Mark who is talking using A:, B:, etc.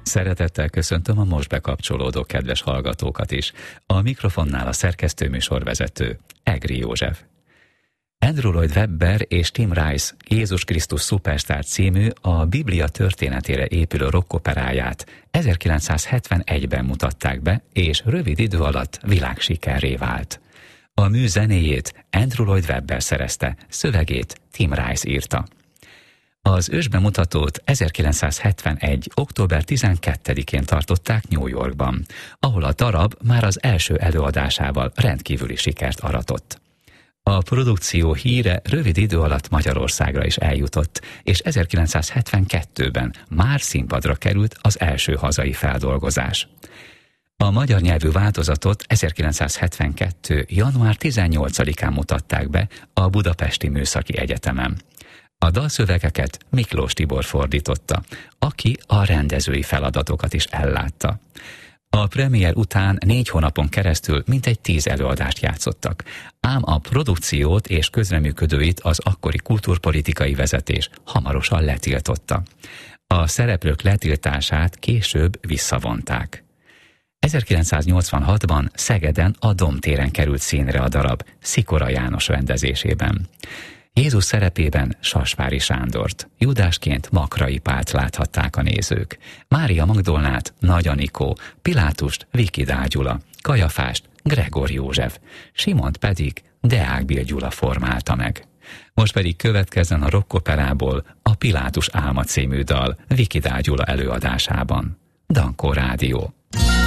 A: Szeretettel köszöntöm a most bekapcsolódó kedves hallgatókat is. A mikrofonnál a szerkesztőműsorvezető, Egri József. Andrew Lloyd Webber és Tim Rice Jézus Krisztus Szupersztár című a Biblia történetére épülő rockoperáját 1971-ben mutatták be, és rövid idő alatt világsikerré vált. A mű zenéjét Andrew Lloyd Webber szerezte, szövegét Tim Rice írta. Az ősbemutatót 1971. október 12-én tartották New Yorkban, ahol a darab már az első előadásával rendkívüli sikert aratott. A produkció híre rövid idő alatt Magyarországra is eljutott, és 1972-ben már színpadra került az első hazai feldolgozás. A magyar nyelvű változatot 1972. január 18-án mutatták be a Budapesti Műszaki Egyetemen. A dalszövegeket Miklós Tibor fordította, aki a rendezői feladatokat is ellátta. A premier után 4 hónapon keresztül mintegy 10 előadást játszottak, ám a produkciót és közreműködőit az akkori kultúrpolitikai vezetés hamarosan letiltotta. A szereplők letiltását később visszavonták. 1986-ban Szegeden a Dom téren került színre a darab, Szikora János rendezésében. Jézus szerepében Sasvári Sándort, Judásként Makrai Pált láthatták a nézők, Mária Magdolnát Nagy Anikó, Pilátust Viki Dál Gyula, Kajafást Gregor József, Simont pedig Deák Bill Gyula formálta meg. Most pedig következzen a rockoperából a Pilátus álma című dal Viki Dál Gyula előadásában. Dankó Rádió.